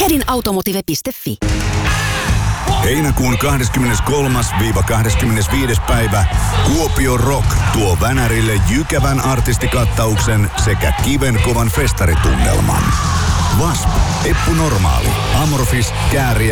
Tähdinautomotive.fi. Heinäkuun 23-25. päivä Kuopio Rock tuo Vänärille jykevän artistikattauksen sekä kivenkovan festaritunnelman. Wasp, Eppu Normaali, Amorphis, Kääriä